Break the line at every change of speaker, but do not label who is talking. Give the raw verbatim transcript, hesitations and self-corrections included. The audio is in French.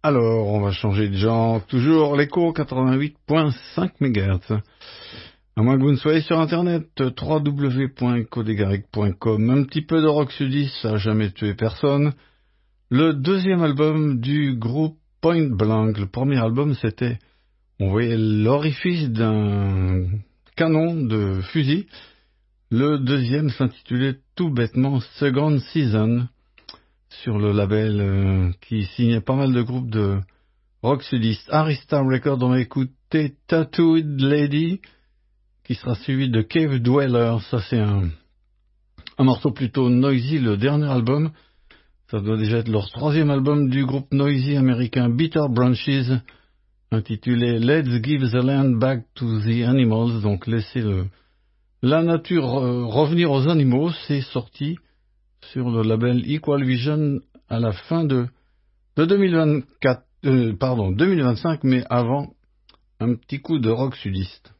Alors, on va changer de genre. Toujours l'écho quatre-vingt-huit virgule cinq mégahertz. À moins que vous ne soyez sur Internet, w w w point echo des garrigues point com. Un petit peu de rock sudiste, ça n'a jamais tué personne. Le deuxième album du groupe Point Blank. Le premier album, c'était, on voyait l'orifice d'un canon de fusil. Le deuxième s'intitulait tout bêtement Second Season, sur le label euh, qui signait pas mal de groupes de rock sudiste. Arista Records, on va écouter Tattooed Lady, qui sera suivi de Cave Dweller. Ça, c'est un, un morceau plutôt noisy, le dernier album. Ça doit déjà être leur troisième album du groupe noisy américain Bitter Branches, intitulé Let's Give the Land Back to the Animals, donc laisser le, la nature euh, revenir aux animaux. C'est sorti sur le label Equal Vision à la fin de, de deux mille vingt-quatre, euh, pardon, deux mille vingt-cinq, mais avant un petit coup de rock sudiste.